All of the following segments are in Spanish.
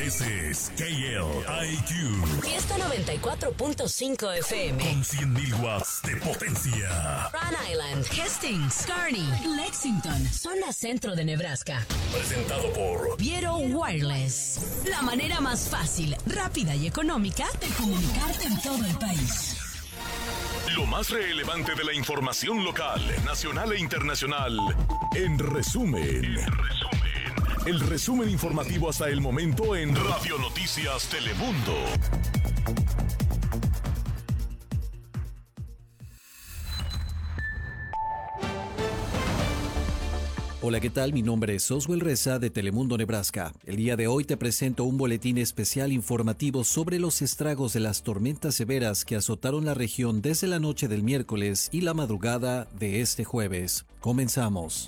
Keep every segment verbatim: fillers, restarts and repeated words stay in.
Este es K L I Q. Fiesta noventa y cuatro punto cinco F M. Con cien mil watts de potencia. Rhode Island, Hastings, Kearney, Lexington, zona centro de Nebraska. Presentado por Viero Wireless. La manera más fácil, rápida y económica de comunicarte en todo el país. Lo más relevante de la información local, nacional e internacional. En resumen. En resumen. El resumen informativo hasta el momento en Radio Noticias Telemundo. Hola, ¿qué tal? Mi nombre es Oswell Reza de Telemundo Nebraska. El día de hoy te presento un boletín especial informativo sobre los estragos de las tormentas severas que azotaron la región desde la noche del miércoles y la madrugada de este jueves. Comenzamos.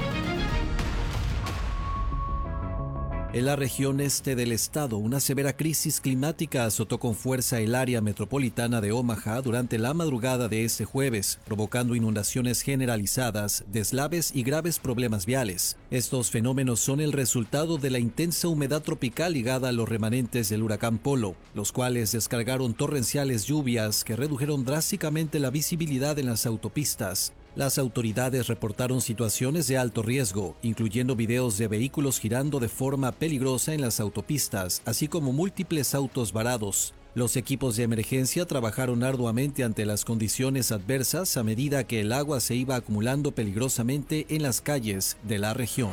En la región este del estado, una severa crisis climática azotó con fuerza el área metropolitana de Omaha durante la madrugada de este jueves, provocando inundaciones generalizadas, deslaves y graves problemas viales. Estos fenómenos son el resultado de la intensa humedad tropical ligada a los remanentes del huracán Polo, los cuales descargaron torrenciales lluvias que redujeron drásticamente la visibilidad en las autopistas. Las autoridades reportaron situaciones de alto riesgo, incluyendo videos de vehículos girando de forma peligrosa en las autopistas, así como múltiples autos varados. Los equipos de emergencia trabajaron arduamente ante las condiciones adversas a medida que el agua se iba acumulando peligrosamente en las calles de la región.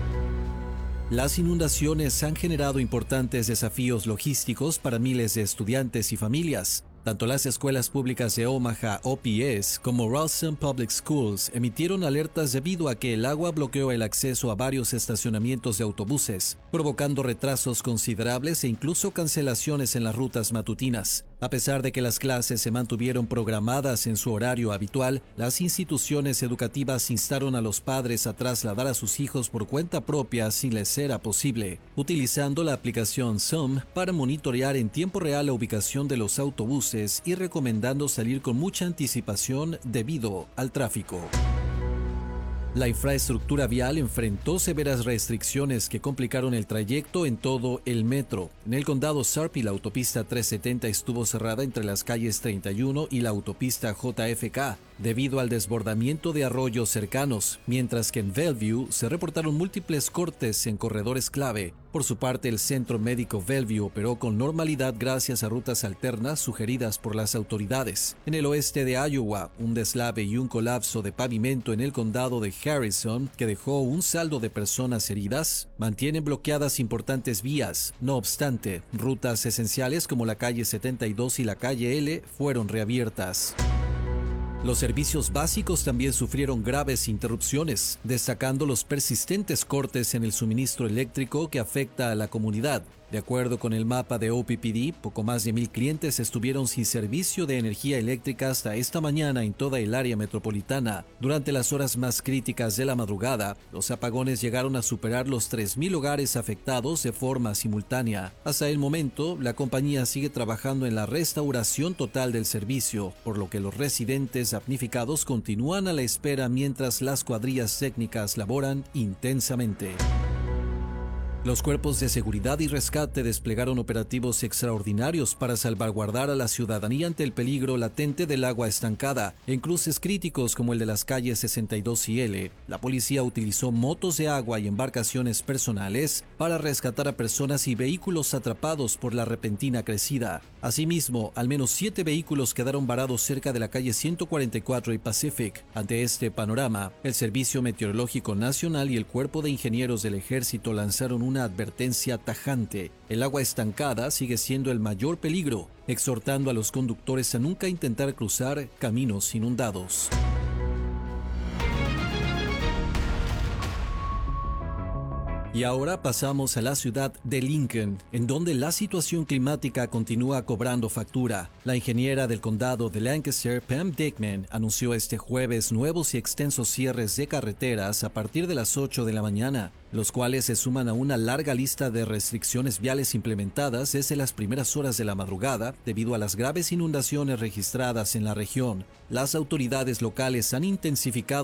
Las inundaciones han generado importantes desafíos logísticos para miles de estudiantes y familias. Tanto las escuelas públicas de Omaha O P S como Ralston Public Schools emitieron alertas debido a que el agua bloqueó el acceso a varios estacionamientos de autobuses, provocando retrasos considerables e incluso cancelaciones en las rutas matutinas. A pesar de que las clases se mantuvieron programadas en su horario habitual, las instituciones educativas instaron a los padres a trasladar a sus hijos por cuenta propia si les era posible, utilizando la aplicación Zoom para monitorear en tiempo real la ubicación de los autobuses y recomendando salir con mucha anticipación debido al tráfico. La infraestructura vial enfrentó severas restricciones que complicaron el trayecto en todo el metro. En el condado Sarpy, la autopista trescientos setenta estuvo cerrada entre las calles treinta y uno y la autopista J F K debido al desbordamiento de arroyos cercanos, mientras que en Bellevue se reportaron múltiples cortes en corredores clave. Por su parte, el Centro Médico Bellevue operó con normalidad gracias a rutas alternas sugeridas por las autoridades. En el oeste de Iowa, un deslave y un colapso de pavimento en el condado de Harrison, que dejó un saldo de personas heridas, mantienen bloqueadas importantes vías. No obstante, rutas esenciales como la calle setenta y dos y la calle L fueron reabiertas. Los servicios básicos también sufrieron graves interrupciones, destacando los persistentes cortes en el suministro eléctrico que afecta a la comunidad. De acuerdo con el mapa de O P P D, poco más de mil clientes estuvieron sin servicio de energía eléctrica hasta esta mañana en toda el área metropolitana. Durante las horas más críticas de la madrugada, los apagones llegaron a superar los tres mil hogares afectados de forma simultánea. Hasta el momento, la compañía sigue trabajando en la restauración total del servicio, por lo que los residentes damnificados continúan a la espera mientras las cuadrillas técnicas laboran intensamente. Los cuerpos de seguridad y rescate desplegaron operativos extraordinarios para salvaguardar a la ciudadanía ante el peligro latente del agua estancada. En cruces críticos como el de las calles sesenta y dos y L, la policía utilizó motos de agua y embarcaciones personales para rescatar a personas y vehículos atrapados por la repentina crecida. Asimismo, al menos siete vehículos quedaron varados cerca de la calle ciento cuarenta y cuatro y Pacific. Ante este panorama, el Servicio Meteorológico Nacional y el Cuerpo de Ingenieros del Ejército lanzaron un una advertencia tajante. El agua estancada sigue siendo el mayor peligro, exhortando a los conductores a nunca intentar cruzar caminos inundados. Y ahora pasamos a la ciudad de Lincoln, en donde la situación climática continúa cobrando factura. La ingeniera del condado de Lancaster, Pam Dickman, anunció este jueves nuevos y extensos cierres de carreteras a partir de las ocho de la mañana, los cuales se suman a una larga lista de restricciones viales implementadas desde las primeras horas de la madrugada debido a las graves inundaciones registradas en la región. Las autoridades locales han intensificado